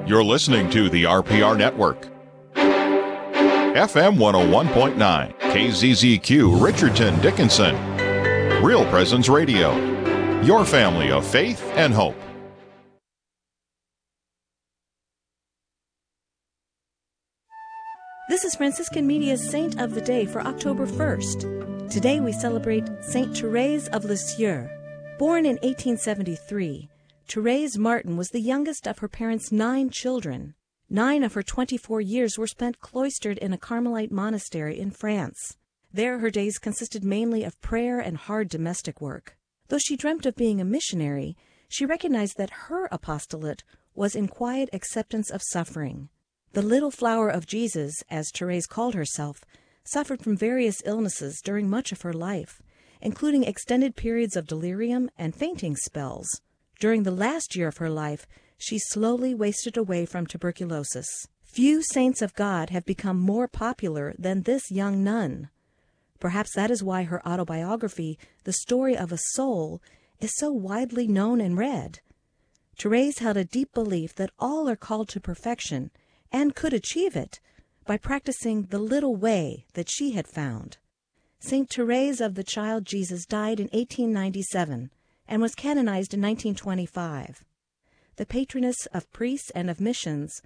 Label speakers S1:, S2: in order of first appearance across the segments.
S1: You're listening to the RPR Network. FM 101.9, KZZQ, Richardson, Dickinson. Real Presence Radio. Your family of faith and hope.
S2: This is Franciscan Media's Saint of the Day for October 1st. Today we celebrate Saint Therese of Lisieux. Born in 1873, Therese Martin was the youngest of her parents' 9 children. 9 of her 24 years were spent cloistered in a Carmelite monastery in France. There her days consisted mainly of prayer and hard domestic work. Though she dreamt of being a missionary, she recognized that her apostolate was in quiet acceptance of suffering. The little flower of Jesus, as Therese called herself, suffered from various illnesses during much of her life, including extended periods of delirium and fainting spells. During the last year of her life, she slowly wasted away from tuberculosis. Few saints of God have become more popular than this young nun. Perhaps that is why her autobiography, The Story of a Soul, is so widely known and read. Therese held a deep belief that all are called to perfection, and could achieve it by practicing the little way that she had found. St. Therese of the Child Jesus died in 1897 and was canonized in 1925. The patroness of priests and of missions,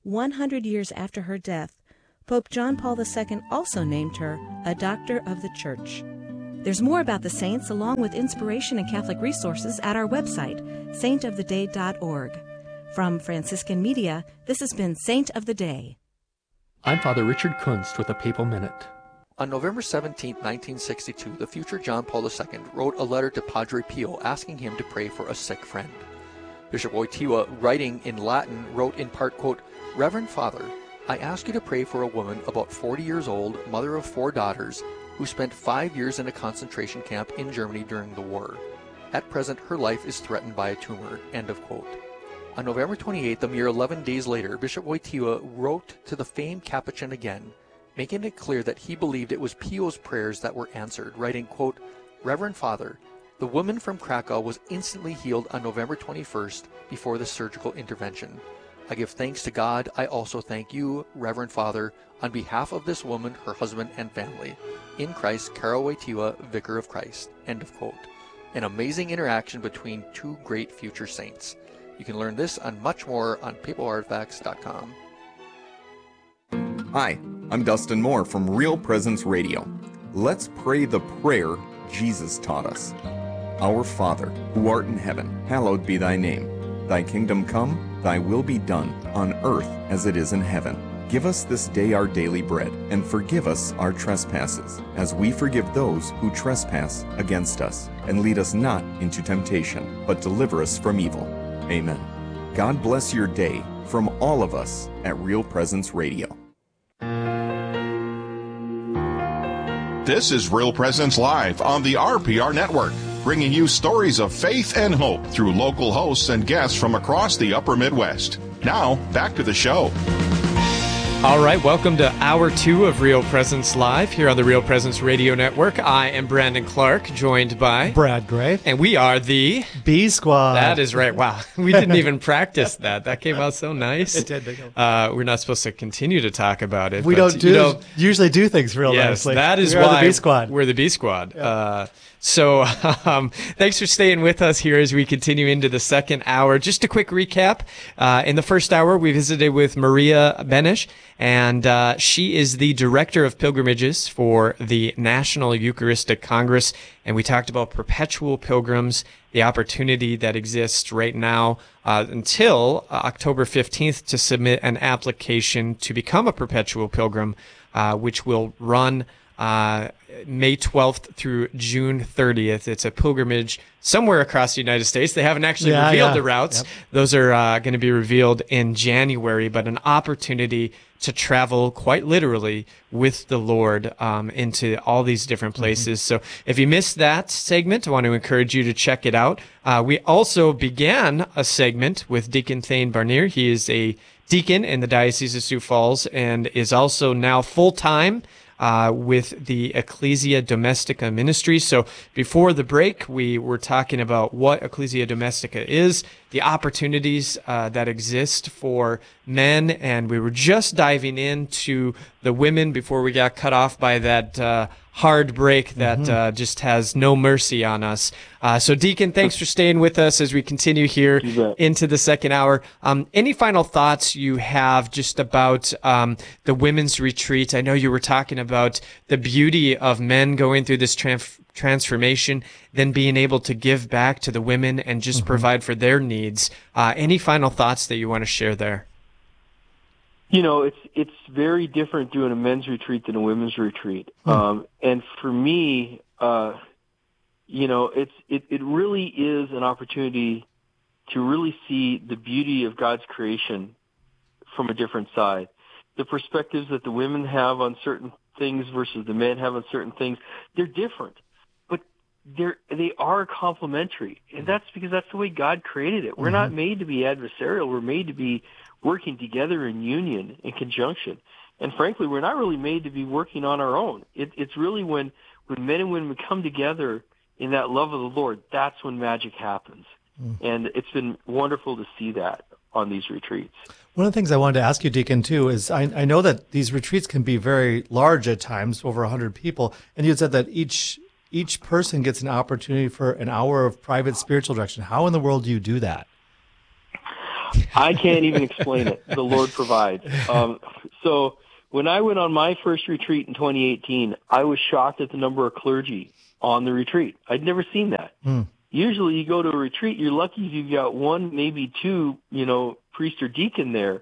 S2: 100 years after her death, Pope John Paul II also named her a Doctor of the Church. There's more about the saints along with inspiration and Catholic resources at our website, saintoftheday.org. From Franciscan Media, this has been Saint of the Day.
S3: I'm Father Richard Kunst with a Papal Minute.
S4: On November 17, 1962, the future John Paul II wrote a letter to Padre Pio asking him to pray for a sick friend. Bishop Wojtyła, writing in Latin, wrote in part, quote, "Reverend Father, I ask you to pray for a woman about 40 years old, mother of 4 daughters, who spent 5 years in a concentration camp in Germany during the war. At present, her life is threatened by a tumor." End of quote. On November 28th, a mere 11 days later, Bishop Wojtyła wrote to the famed Capuchin again, making it clear that he believed it was Pio's prayers that were answered, writing, quote, "Reverend Father, the woman from Krakow was instantly healed on November 21st before the surgical intervention. I give thanks to God. I also thank you, Reverend Father, on behalf of this woman, her husband, and family. In Christ, Karol Wojtyła, Vicar of Christ." End of quote. An amazing interaction between 2 great future saints. You can learn this and much more on papalartifacts.com.
S5: Hi, I'm Dustin Moore from Real Presence Radio. Let's pray the prayer Jesus taught us. Our Father, who art in heaven, hallowed be thy name. Thy kingdom come, thy will be done, on earth as it is in heaven. Give us this day our daily bread, and forgive us our trespasses, as we forgive those who trespass against us. And lead us not into temptation, but deliver us from evil. Amen. God bless your day from all of us at Real Presence Radio.
S1: This is Real Presence Live on the RPR Network, bringing you stories of faith and hope through local hosts and guests from across the upper Midwest. Now, back to the show.
S3: All right, welcome to Hour 2 of Real Presence Live here on the Real Presence Radio Network. I am Brandon Clark, joined by
S6: Brad Gray.
S3: And we are the
S6: B Squad.
S3: That is right. Wow. We didn't even practice that. That came out so nice.
S6: It did.
S3: We're not supposed to continue to talk about it.
S6: We
S3: but,
S6: don't usually do things real
S3: yes,
S6: nicely.
S3: That is
S6: why
S3: the B
S6: Squad.
S3: We're the B Squad.
S6: Yeah.
S3: So thanks for staying with us here as we continue into the second hour. Just a quick recap. In the first hour, we visited with Maria Benesch, and she is the Director of Pilgrimages for the National Eucharistic Congress. And we talked about perpetual pilgrims, the opportunity that exists right now until October 15th to submit an application to become a perpetual pilgrim, which will run May 12th through June 30th. It's a pilgrimage somewhere across the United States. They haven't actually revealed the routes. Yep. Those are going to be revealed in January, but an opportunity to travel quite literally with the Lord into all these different places. Mm-hmm. So if you missed that segment, I want to encourage you to check it out. We also began a segment with Deacon Thane Barnier. He is a deacon in the Diocese of Sioux Falls and is also now full-time with the Ecclesia Domestica ministry. So before the break, we were talking about what Ecclesia Domestica is, the opportunities that exist for men, and we were just diving into the women before we got cut off by that hard break that just has no mercy on us. So Deacon, thanks for staying with us as we continue here into the second hour. Any final thoughts you have just about the women's retreat? I know you were talking about the beauty of men going through this transformation, then being able to give back to the women and just provide for their needs. Any final thoughts that you want to share there?
S7: You know, it's very different doing a men's retreat than a women's retreat. And for me, you know, it really is an opportunity to really see the beauty of God's creation from a different side. The perspectives that the women have on certain things versus the men have on certain things, they're different, but they are complementary. And that's because that's the way God created it. We're not made to be adversarial. We're made to be working together in union, in conjunction. And frankly, we're not really made to be working on our own. It's really when men and women come together in that love of the Lord, that's when magic happens. And it's been wonderful to see that on these retreats.
S6: One of the things I wanted to ask you, Deacon, too, is I know that these retreats can be very large at times, over 100 people, and you had said that each person gets an opportunity for an hour of private spiritual direction. How in the world do you do that?
S7: I can't even explain it. The Lord provides. So when I went on my first retreat in 2018, I was shocked at the number of clergy on the retreat. I'd never seen that. Usually you go to a retreat, you're lucky if you've got one, maybe two, you know, priest or deacon there.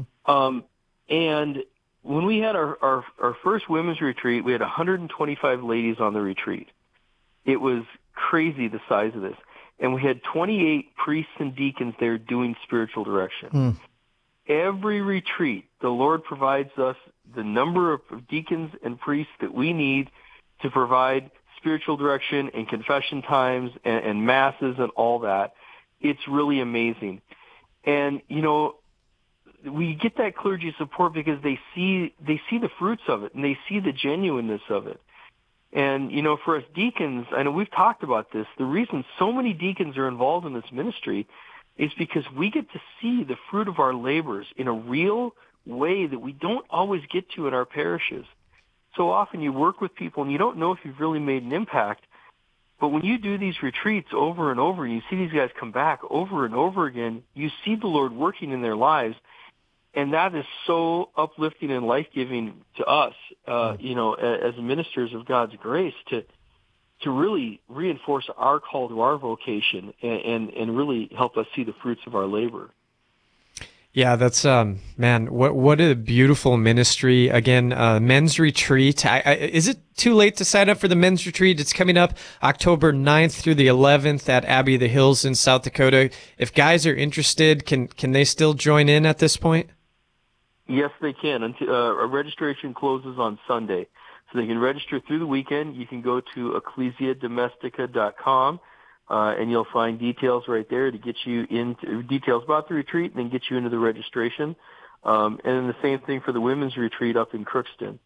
S7: And when we had our first women's retreat, we had 125 ladies on the retreat. It was crazy the size of this. And we had 28 priests and deacons there doing spiritual direction. Every retreat, the Lord provides us the number of deacons and priests that we need to provide spiritual direction and confession times and masses and all that. It's really amazing. And, you know, we get that clergy support because they see the fruits of it and they see the genuineness of it. And, you know, for us deacons, I know we've talked about this, the reason so many deacons are involved in this ministry is because we get to see the fruit of our labors in a real way that we don't always get to in our parishes. So often you work with people and you don't know if you've really made an impact, but when you do these retreats over and over and you see these guys come back over and over again, you see the Lord working in their lives. And that is so uplifting and life-giving to us, you know, as ministers of God's grace, to really reinforce our call to our vocation and really help us see the fruits of our labor.
S3: Yeah, that's man, what a beautiful ministry. Again, men's retreat. Is it too late to sign up for the men's retreat? It's coming up October 9th through the 11th at Abbey of the Hills in South Dakota. If guys are interested, can they still join in at this point?
S7: Yes, they can. Registration closes on Sunday. So they can register through the weekend. You can go to ecclesiadomestica.com, and you'll find details right there to get you into details about the retreat and then get you into the registration. And then the same thing for the women's retreat up in Crookston.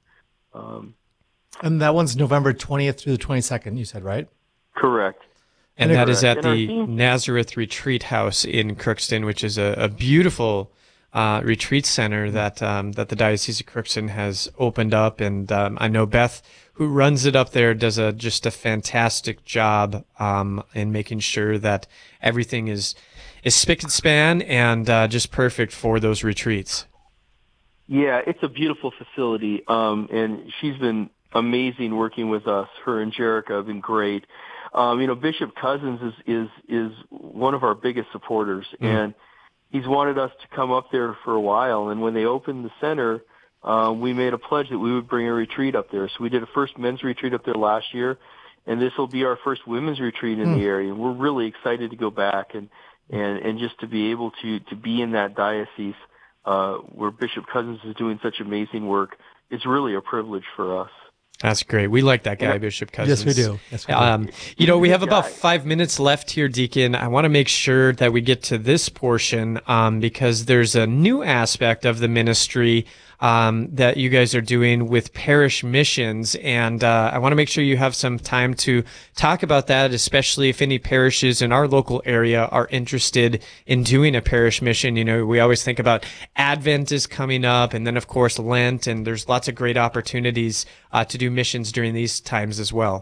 S6: And that one's November 20th through the 22nd, you said, right?
S7: Correct.
S3: And that is at the Nazareth Retreat House in Crookston, which is a beautiful retreat center that the Diocese of Crookston has opened up, and I know Beth, who runs it up there, does just a fantastic job in making sure that everything is spick and span and just perfect for those retreats.
S7: Yeah, it's a beautiful facility, and she's been amazing working with us. Her and Jerica have been great. You know, Bishop Cousins is one of our biggest supporters, and he's wanted us to come up there for a while, and when they opened the center, we made a pledge that we would bring a retreat up there. So we did a first men's retreat up there last year, and this will be our first women's retreat in the area. And we're really excited to go back and just to be able to be in that diocese where Bishop Cousins is doing such amazing work. It's really a privilege for us.
S3: That's great. We like that guy, Bishop Cousins.
S6: Yes, we do. Yes, we do.
S3: You know, we have about 5 minutes left here, Deacon. I want to make sure that we get to this portion because there's a new aspect of the ministry that you guys are doing with parish missions. And I want to make sure you have some time to talk about that, especially if any parishes in our local area are interested in doing a parish mission. You know, we always think about Advent is coming up, and then, of course, Lent, and there's lots of great opportunities to do missions during these times as well.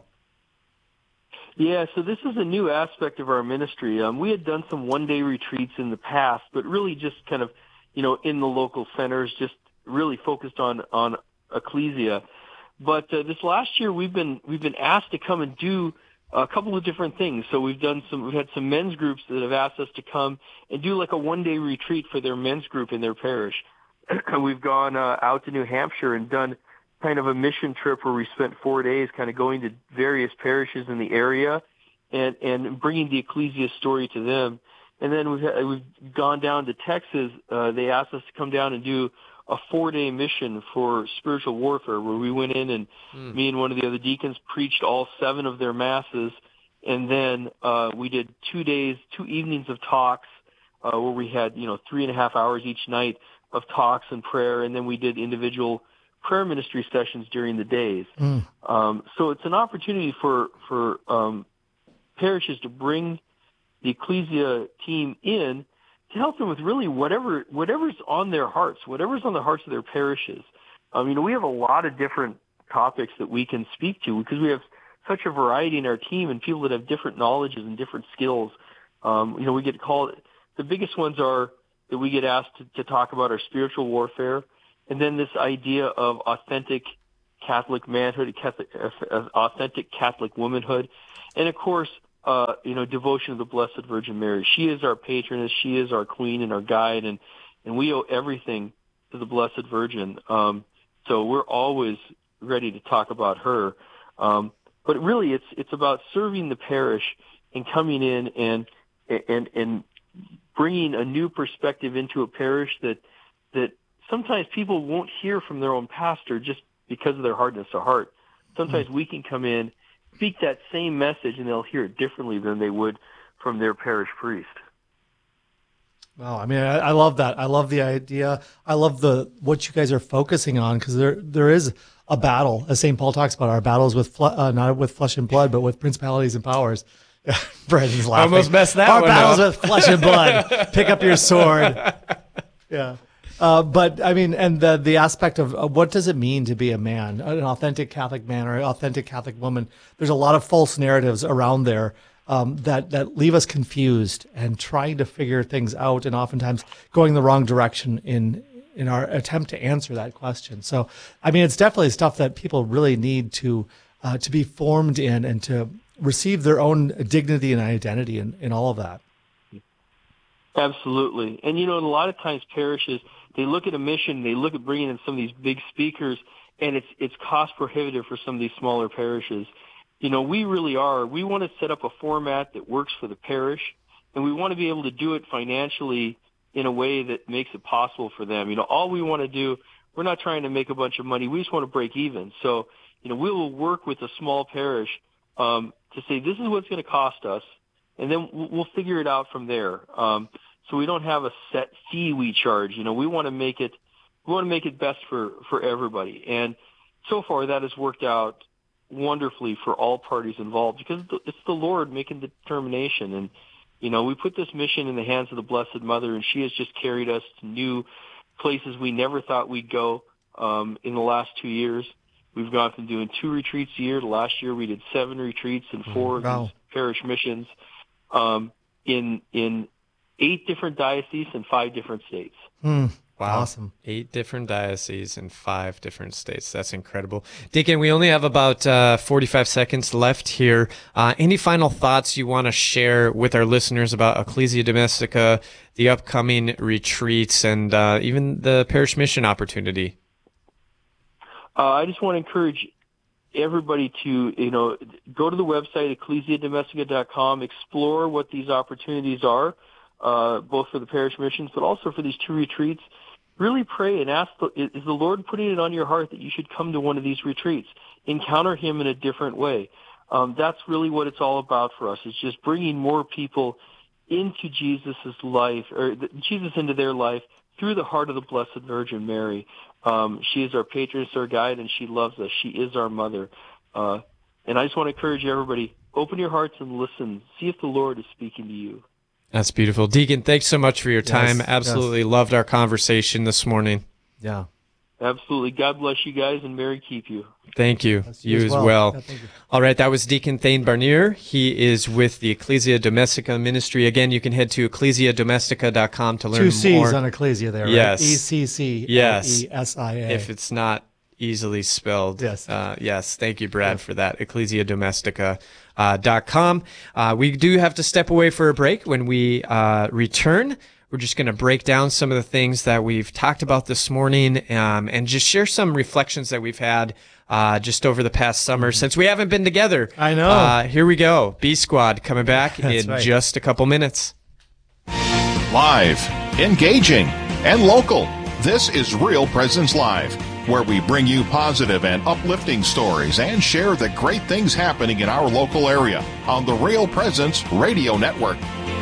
S7: Yeah, so this is a new aspect of our ministry. We had done some one-day retreats in the past, but really just kind of, you know, in the local centers, just really focused on ecclesia. But this last year, we've been asked to come and do a couple of different things. So we've had some men's groups that have asked us to come and do like a one-day retreat for their men's group in their parish. We've gone out to New Hampshire and done kind of a mission trip where we spent 4 days kind of going to various parishes in the area and bringing the ecclesia story to them. And then we've gone down to Texas. They asked us to come down and do a 4-day mission for spiritual warfare, where we went in and me and one of the other deacons preached all 7 of their masses. And then we did 2 evenings of talks where we had, 3.5 hours each night of talks and prayer. And then we did individual prayer ministry sessions during the days. So it's an opportunity for parishes to bring the ecclesia team in to help them with really whatever's on their hearts, whatever's on the hearts of their parishes. We have a lot of different topics that we can speak to because we have such a variety in our team and people that have different knowledges and different skills. We get called, the biggest ones are that we get asked to talk about our spiritual warfare, and then this idea of authentic Catholic manhood, authentic Catholic womanhood, and of course, devotion to the Blessed Virgin Mary. She is our patroness. She is our queen and our guide, and we owe everything to the Blessed Virgin. So we're always ready to talk about her. But really, it's about serving the parish and coming in and bringing a new perspective into a parish that sometimes people won't hear from their own pastor just because of their hardness of heart. Sometimes we can come in, speak that same message, and they'll hear it differently than they would from their parish priest.
S6: Wow, I love that. I love the idea. I love what you guys are focusing on, because there is a battle, as St. Paul talks about. Our battles with not with flesh and blood, but with principalities and powers. Brandon's laughing.
S3: Almost messed that
S6: Our
S3: one
S6: battles
S3: up.
S6: with flesh and blood. Pick up your sword. Yeah. But the aspect of what does it mean to be a man, an authentic Catholic man or an authentic Catholic woman? There's a lot of false narratives around there that leave us confused and trying to figure things out, and oftentimes going the wrong direction in our attempt to answer that question. So, it's definitely stuff that people really need to be formed in and to receive their own dignity and identity in all of that.
S7: Absolutely. And, a lot of times parishes, they look at a mission, they look at bringing in some of these big speakers, and it's cost prohibitive for some of these smaller parishes. We really are. We want to set up a format that works for the parish, and we want to be able to do it financially in a way that makes it possible for them. All we want to do, we're not trying to make a bunch of money. We just want to break even. So, we will work with a small parish to say, this is what's going to cost us, and then we'll figure it out from there. So we don't have a set fee we charge. We want to make it best for everybody. And so far that has worked out wonderfully for all parties involved, because it's the Lord making the determination. And, we put this mission in the hands of the Blessed Mother, and she has just carried us to new places we never thought we'd go in the last 2 years. We've gone from doing 2 retreats a year to last year we did 7 retreats and 4 of these parish missions in 8 different dioceses and 5 different states.
S3: Wow.
S6: Awesome.
S3: 8 different dioceses and 5 different states. That's incredible. Deacon, we only have about 45 seconds left here. Any final thoughts you want to share with our listeners about Ecclesia Domestica, the upcoming retreats, and even the parish mission opportunity?
S7: I just want to encourage everybody to, go to the website, ecclesiadomestica.com, explore what these opportunities are, both for the parish missions, but also for these 2 retreats. Really pray and ask, is the Lord putting it on your heart that you should come to one of these retreats? Encounter Him in a different way. That's really what it's all about for us. It's just bringing more people into Jesus' life, or Jesus into their life through the heart of the Blessed Virgin Mary. She is our patroness, our guide, and she loves us. She is our mother. And I just want to encourage everybody, open your hearts and listen. See if the Lord is speaking to you.
S3: That's beautiful. Deacon, thanks so much for your time.
S6: Yes,
S3: Absolutely loved our conversation this morning.
S6: Yeah.
S7: Absolutely. God bless you guys, and Mary keep you.
S3: Thank you.
S6: Yes,
S3: You as well.
S6: Yeah, thank you.
S3: All right, that was Deacon Thane Barnier. He is with the Ecclesia Domestica Ministry. Again, you can head to ecclesiadomestica.com to learn more.
S6: 2 C's on Ecclesia there, right?
S3: Yes.
S6: ECCLESIA.
S3: If it's not easily spelled.
S6: Yes.
S3: Yes. Thank you, Brad, for that. ecclesiadomestica.com. We do have to step away for a break. When we return, we're just going to break down some of the things that we've talked about this morning, and just share some reflections that we've had just over the past summer since we haven't been together.
S6: I know.
S3: Here we go. B Squad coming back in
S6: right.
S3: just a couple minutes.
S1: Live, engaging, and local. This is Real Presence Live, where we bring you positive and uplifting stories and share the great things happening in our local area on the Real Presence Radio Network.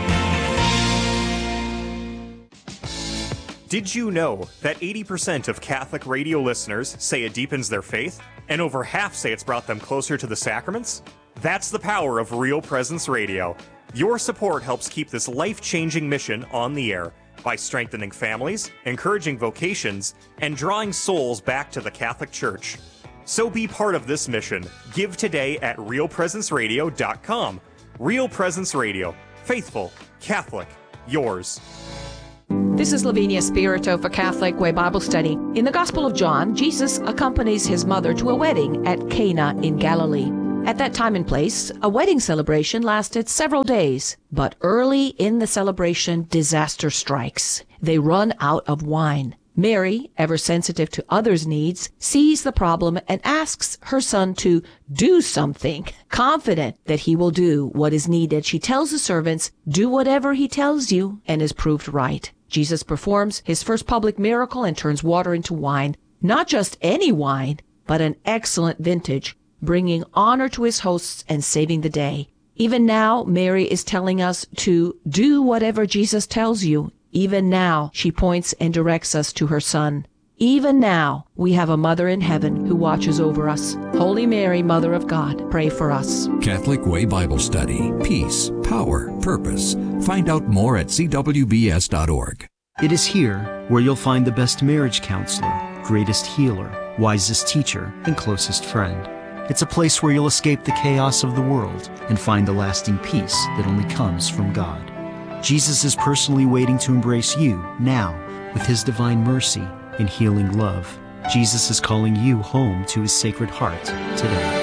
S8: Did you know that 80% of Catholic radio listeners say it deepens their faith, and over half say it's brought them closer to the sacraments? That's the power of Real Presence Radio. Your support helps keep this life-changing mission on the air by strengthening families, encouraging vocations, and drawing souls back to the Catholic Church. So be part of this mission. Give today at realpresenceradio.com. Real Presence Radio. Faithful, Catholic, yours.
S9: This is Lavinia Spirito for Catholic Way Bible Study. In the Gospel of John, Jesus accompanies his mother to a wedding at Cana in Galilee. At that time and place, a wedding celebration lasted several days. But early in the celebration, disaster strikes. They run out of wine. Mary, ever sensitive to others' needs, sees the problem and asks her son to do something. Confident that he will do what is needed, she tells the servants, "Do whatever he tells you," and is proved right. Jesus performs his first public miracle and turns water into wine. Not just any wine, but an excellent vintage, bringing honor to his hosts and saving the day. Even now, Mary is telling us to do whatever Jesus tells you. Even now, she points and directs us to her Son. Even now, we have a Mother in heaven who watches over us. Holy Mary, Mother of God, pray for us.
S10: Catholic Way Bible Study. Peace, power, purpose. Find out more at cwbs.org.
S11: It is here where you'll find the best marriage counselor, greatest healer, wisest teacher, and closest friend. It's a place where you'll escape the chaos of the world and find the lasting peace that only comes from God. Jesus is personally waiting to embrace you now with his divine mercy and healing love. Jesus is calling you home to his Sacred Heart today.